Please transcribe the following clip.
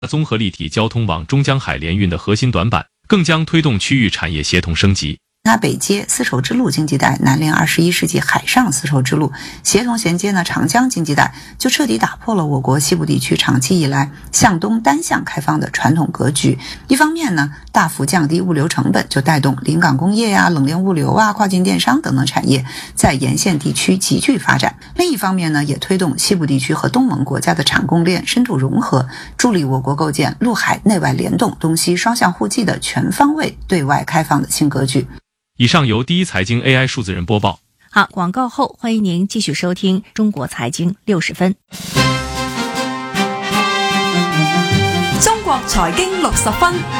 综合立体交通网中江海联运的核心短板，更将推动区域产业协同升级。 北接丝绸之路经济带，南连21世纪海上丝绸之路，协同衔接长江经济带，就彻底打破了我国西部地区长期以来向东单向开放的传统格局。一方面呢，大幅降低物流成本，就带动临港工业冷链物流跨境电商等等产业在沿线地区急剧发展。另一方面呢，也推动西部地区和东盟国家的产供链深度融合，助力我国构建陆海内外联动、东西双向互济的全方位对外开放的新格局。 以上由第一财经 AI 数字人播报。 好，广告后欢迎您继续收听中国财经60分。 中国财经60分。